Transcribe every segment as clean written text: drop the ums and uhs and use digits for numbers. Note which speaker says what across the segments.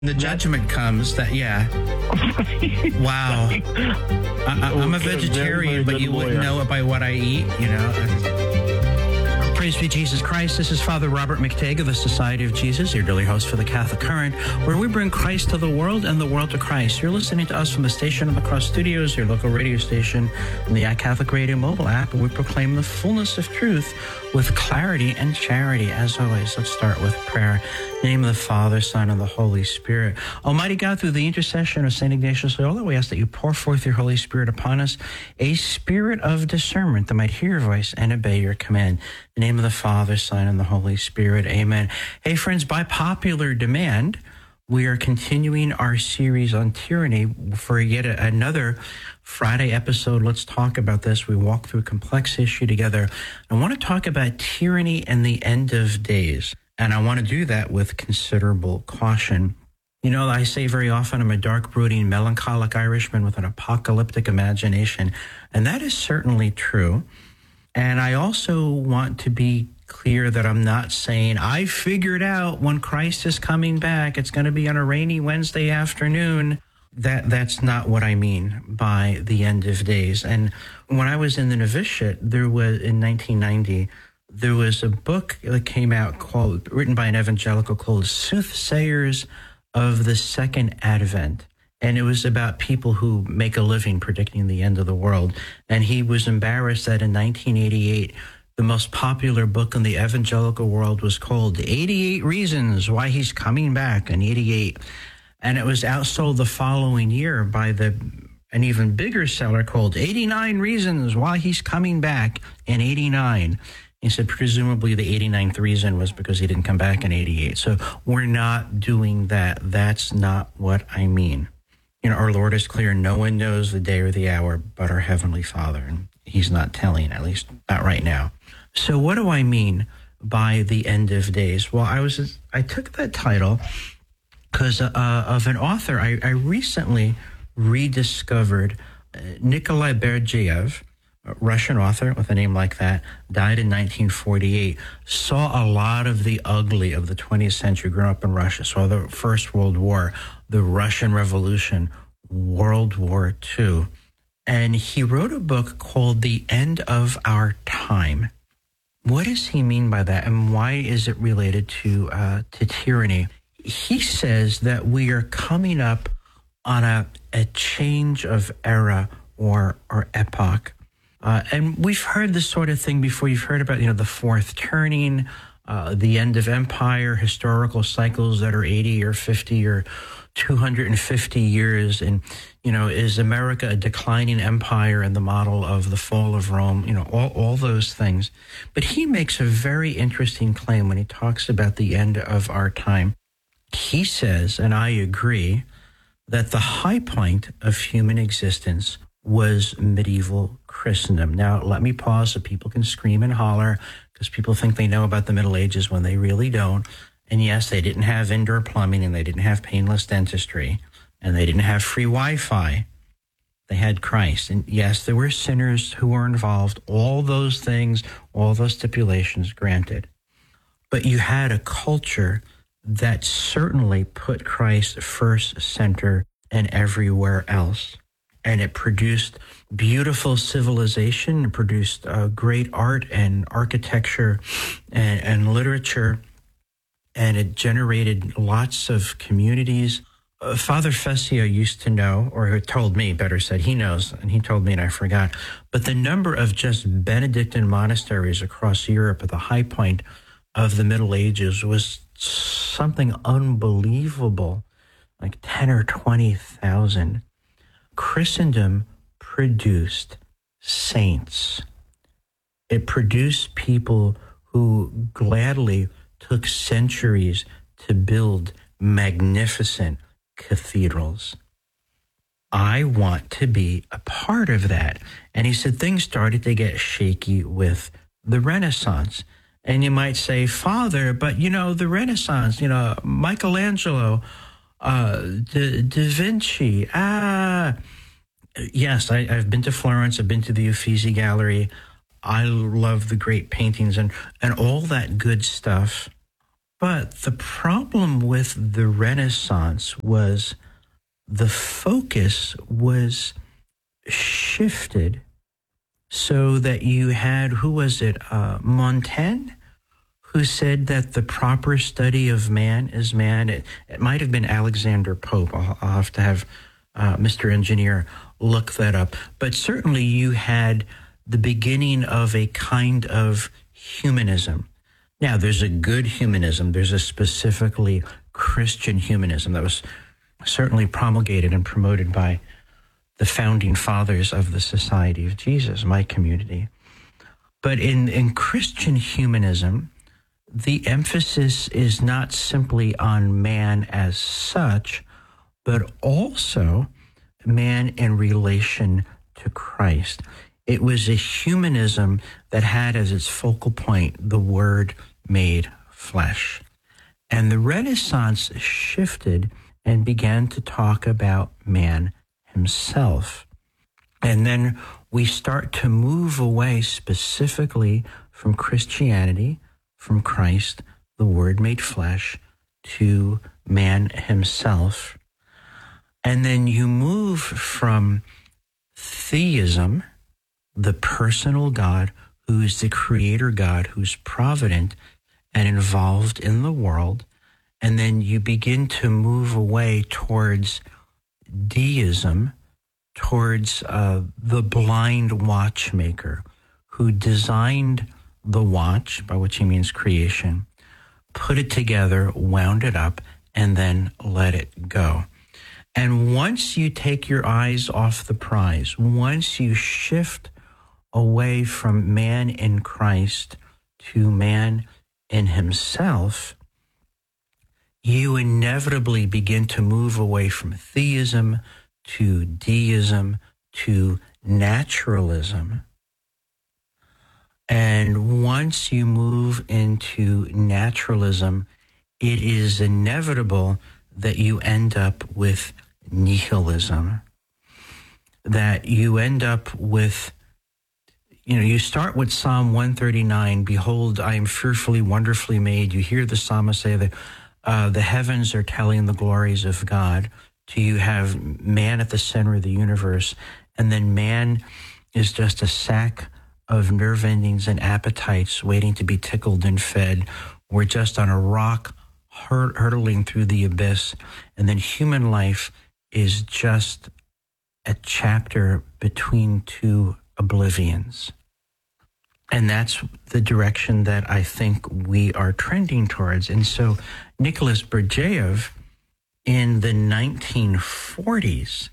Speaker 1: The judgment comes that, yeah. Wow. I'm a vegetarian, but you wouldn't know it by what I eat, you know. Praise be Jesus Christ. This is Father Robert McTague of the Society of Jesus, your daily host for the Catholic Current, where we bring Christ to the world and the world to Christ. You're listening to us from the station on the Cross Studios, your local radio station, and the Catholic Radio mobile app, and we proclaim the fullness of truth with clarity and charity. As always, let's start with prayer. In the name of the Father, Son, and the Holy Spirit. Almighty God, through the intercession of St. Ignatius Loyola, we ask that you pour forth your Holy Spirit upon us, a spirit of discernment that might hear your voice and obey your command. In the name of the Father, Son, and the Holy Spirit. Amen. Hey, friends, by popular demand, we are continuing our series on tyranny for yet another Friday episode. Let's talk about this. We walk through a complex issue together. I want to talk about tyranny and the end of days. And I want to do that with considerable caution. You know, I say very often I'm a dark, brooding, melancholic Irishman with an apocalyptic imagination. And that is certainly true. And I also want to be clear that I'm not saying I figured out when Christ is coming back, it's going to be on a rainy Wednesday afternoon. That's not what I mean by the end of days. And when I was in the novitiate, there was in 1990, there was a book that came out written by an evangelical called Soothsayers of the Second Advent. And it was about people who make a living predicting the end of the world. And he was embarrassed that in 1988, the most popular book in the evangelical world was called 88 Reasons Why He's Coming Back in 88. And it was outsold the following year by an even bigger seller called 89 Reasons Why He's Coming Back in 89. He said presumably the 89th reason was because he didn't come back in 88. So we're not doing that. That's not what I mean. You know, our Lord is clear. No one knows the day or the hour but our Heavenly Father. And he's not telling, at least not right now. So what do I mean by the end of days? Well, I took that title because of an author I recently rediscovered, Nikolai Berdyaev, a Russian author with a name like that, died in 1948, saw a lot of the ugly of the 20th century, grew up in Russia, saw the First World War, the Russian Revolution, World War II. And he wrote a book called The End of Our Time. What does he mean by that, and why is it related to tyranny? He says that we are coming up on a change of era or epoch. And we've heard this sort of thing before. You've heard about, the fourth turning, the end of empire, historical cycles that are 80 or 50 or 250 years. And, is America a declining empire in the model of the fall of Rome? All those things. But he makes a very interesting claim when he talks about the end of our time. He says, and I agree, that the high point of human existence was medieval Christendom. Now, let me pause so people can scream and holler, because people think they know about the Middle Ages when they really don't. And yes, they didn't have indoor plumbing, and they didn't have painless dentistry, and they didn't have free Wi-Fi. They had Christ. And yes, there were sinners who were involved. All those things, all those stipulations granted. But you had a culture that certainly put Christ first center and everywhere else. And it produced beautiful civilization, it produced great art and architecture and literature, and it generated lots of communities. Father Fessio used to know, or told me, better said, he knows, and he told me and I forgot, but the number of just Benedictine monasteries across Europe at the high point of the Middle Ages was something unbelievable, like 10 or 20,000. Christendom produced saints. It produced people who gladly took centuries to build magnificent cathedrals. I want to be a part of that. And he said things started to get shaky with the Renaissance. And you might say, Father, but the Renaissance, Michelangelo, Da Vinci. Yes, I've been to Florence. I've been to the Uffizi Gallery. I love the great paintings and all that good stuff. But the problem with the Renaissance was the focus was shifted so that you had, who was it, Montaigne, who said that the proper study of man is man. It might have been Alexander Pope. I'll have to have Mr. Engineer look that up. But certainly you had the beginning of a kind of humanism. Now, there's a good humanism. There's a specifically Christian humanism that was certainly promulgated and promoted by the founding fathers of the Society of Jesus, my community. But in Christian humanism, the emphasis is not simply on man as such, but also man in relation to Christ. It was a humanism that had as its focal point the Word made flesh. And the Renaissance shifted and began to talk about man himself. And then we start to move away specifically from Christianity, from Christ, the Word made flesh, to man himself. And then you move from theism, the personal God, who is the creator God, who's provident and involved in the world, and then you begin to move away towards deism, towards the blind watchmaker who designed the watch, by which he means creation, put it together, wound it up, and then let it go. And once you take your eyes off the prize, once you shift away from man in Christ to man in himself, you inevitably begin to move away from theism to deism to naturalism. And once you move into naturalism, it is inevitable that you end up with nihilism, that you end up with, you start with Psalm 139, behold, I am fearfully, wonderfully made. You hear the psalmist say that the heavens are telling the glories of God. So you have man at the center of the universe, and then man is just a sack of nerve endings and appetites waiting to be tickled and fed. We're just on a rock hurtling through the abyss, and then human life is just a chapter between two oblivions. And that's the direction that I think we are trending towards. And so Nicholas Berdyaev in the 1940s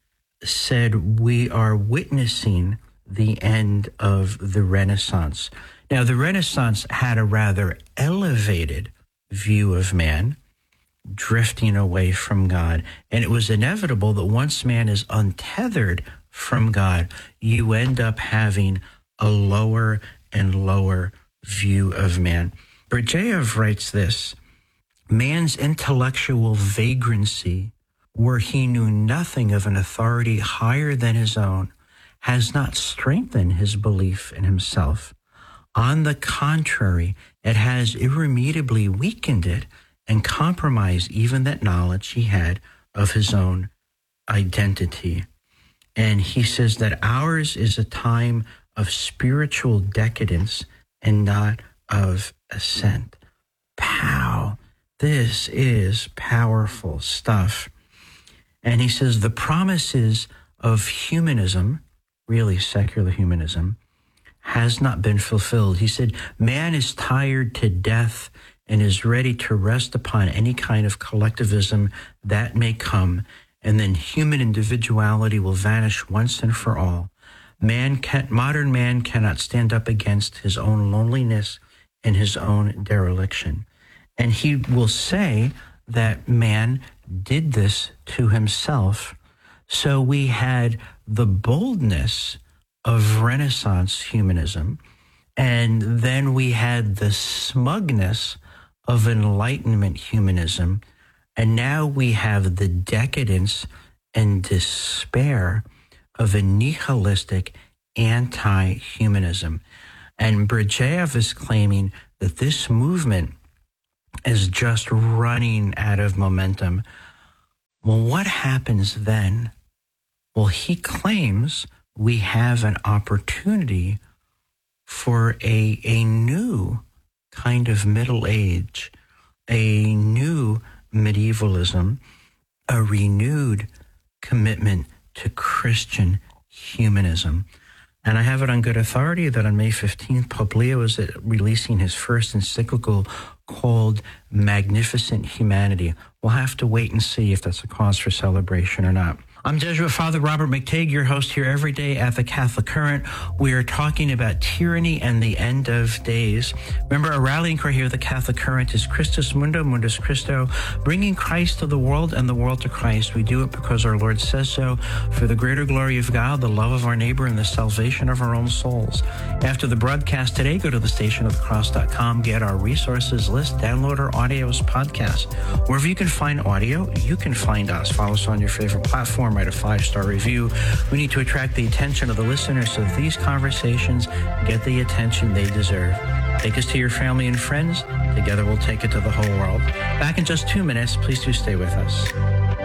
Speaker 1: said we are witnessing the end of the Renaissance. Now, the Renaissance had a rather elevated view of man, drifting away from God. And it was inevitable that once man is untethered from God, you end up having a lower and lower view of man. Berdyaev writes this: man's intellectual vagrancy, where he knew nothing of an authority higher than his own, has not strengthened his belief in himself. On the contrary, it has irremediably weakened it and compromised even that knowledge he had of his own identity. And he says that ours is a time of spiritual decadence and not of ascent. Pow! This is powerful stuff. And he says the promises of humanism, really secular humanism, has not been fulfilled. He said, man is tired to death and is ready to rest upon any kind of collectivism that may come, and then human individuality will vanish once and for all. Modern man cannot stand up against his own loneliness and his own dereliction. And he will say that man did this to himself. So we had the boldness of Renaissance humanism, and then we had the smugness of Enlightenment humanism, and now we have the decadence and despair of a nihilistic anti-humanism. And Berdyaev is claiming that this movement is just running out of momentum. Well, what happens then? Well, he claims we have an opportunity for a new kind of Middle Age, a new medievalism, a renewed commitment to Christian humanism. And I have it on good authority that on May 15th, Pope Leo is releasing his first encyclical called Magnificent Humanity. We'll have to wait and see if that's a cause for celebration or not. I'm Jesuit Father Robert McTague, your host here every day at the Catholic Current. We are talking about tyranny and the end of days. Remember, our rallying cry here at the Catholic Current is Christus Mundo, Mundus Christo, bringing Christ to the world and the world to Christ. We do it because our Lord says so, for the greater glory of God, the love of our neighbor, and the salvation of our own souls. After the broadcast today, go to thestationofthecross.com, get our resources list, download our audios podcast. Wherever you can find audio, you can find us. Follow us on your favorite platform. Write a 5-star review. We need to attract the attention of the listeners so that these conversations get the attention they deserve. Take us to your family and friends. Together we'll take it to the whole world. Back in just 2 minutes. Please do stay with us.